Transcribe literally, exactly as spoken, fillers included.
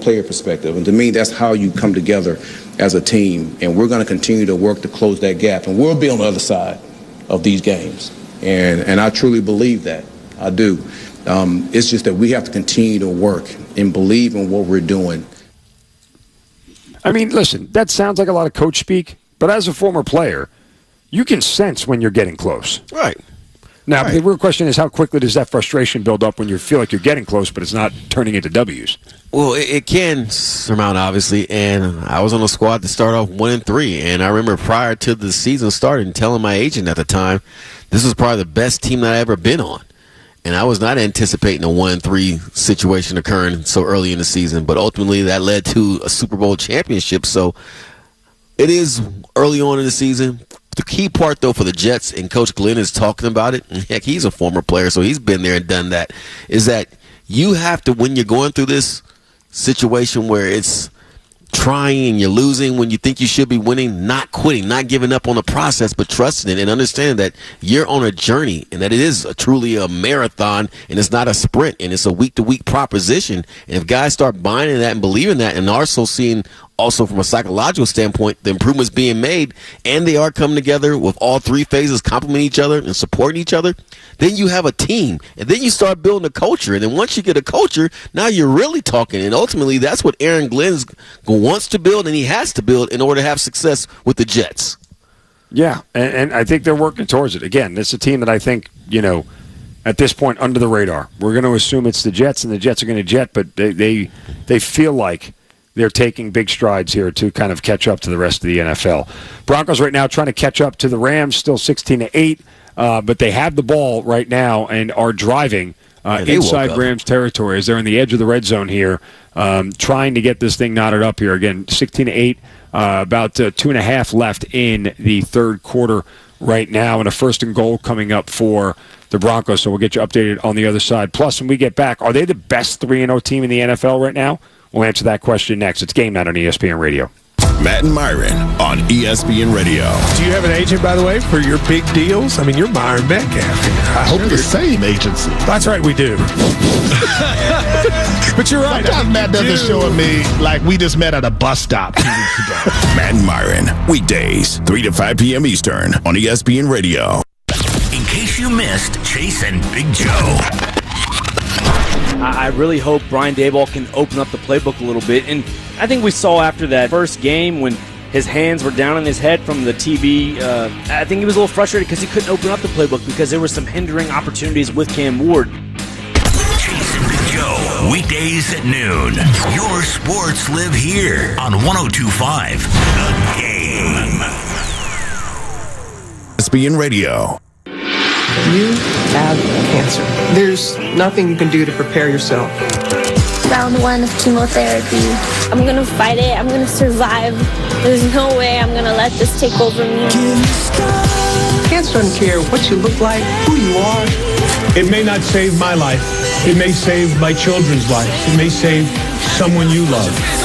player perspective. And to me, that's how you come together as a team. And we're going to continue to work to close that gap. And we'll be on the other side of these games. And, and I truly believe that. I do. Um, it's just that we have to continue to work and believe in what we're doing. I mean, listen, that sounds like a lot of coach speak, but as a former player, you can sense when you're getting close. Right. Now, right. the real question is how quickly does that frustration build up when you feel like you're getting close, but it's not turning into W's? Well, it, it can surmount, obviously, and I was on a squad to start off one and three, and I remember prior to the season starting telling my agent at the time, this was probably the best team that I ever been on. And I was not anticipating a one and three situation occurring so early in the season, but ultimately that led to a Super Bowl championship. So it is early on in the season. The key part, though, for the Jets, and Coach Glenn is talking about it, and heck, he's a former player, so he's been there and done that, is that you have to, when you're going through this situation where it's trying and you're losing when you think you should be winning, not quitting, not giving up on the process, but trusting it and understanding that you're on a journey and that it is a, truly a marathon and it's not a sprint and it's a week-to-week proposition. And if guys start buying in that and believing that and also seeing also from a psychological standpoint the improvements being made and they are coming together with all three phases complementing each other and supporting each other, then you have a team. And then you start building a culture. And then once you get a culture, now you're really talking. And ultimately that's what Aaron Glenn wants to build and he has to build in order to have success with the Jets. Yeah, and, and I think they're working towards it. Again, it's a team that I think, you know, at this point under the radar. We're going to assume it's the Jets and the Jets are going to jet, but they they, they feel like they're taking big strides here to kind of catch up to the rest of the N F L. Broncos right now trying to catch up to the Rams, still sixteen to eight, uh, but they have the ball right now and are driving uh, yeah, inside Rams territory as they're in the edge of the red zone here, um, trying to get this thing knotted up here. Again, sixteen to eight, uh, about uh, two and a half left in the third quarter right now, and a first and goal coming up for the Broncos, so we'll get you updated on the other side. Plus, when we get back, are they the best three and oh team in the N F L right now? We'll answer that question next. It's Game Night on E S P N Radio. Matt and Myron on E S P N Radio. Do you have an agent, by the way, for your big deals? I mean, you're Myron Metcalf. I hope you're the same agency. That's right, we do. But you're right. Sometimes Matt doesn't do. show me like we just met at a bus stop two weeks ago. Matt and Myron, weekdays, three to five p.m. Eastern on E S P N Radio. In case you missed Chase and Big Joe. I really hope Brian Daboll can open up the playbook a little bit. And I think we saw after that first game when his hands were down on his head from the T V, uh, I think he was a little frustrated because he couldn't open up the playbook because there were some hindering opportunities with Cam Ward. Chase and Big Joe, weekdays at noon. Your sports live here on one oh two point five The Game. E S P N Radio. You have cancer. There's nothing you can do to prepare yourself. Round one of chemotherapy. I'm going to fight it. I'm going to survive. There's no way I'm going to let this take over me. Cancer doesn't care what you look like, who you are. It may not save my life. It may save my children's lives. It may save someone you love.